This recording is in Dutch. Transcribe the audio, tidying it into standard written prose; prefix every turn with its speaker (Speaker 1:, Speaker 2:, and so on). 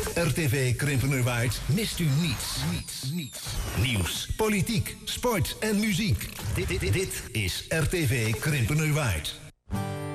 Speaker 1: Met RTV Krimpenerwaard mist u niets. Nieuws, politiek, sport en muziek. Dit is RTV Krimpenerwaard.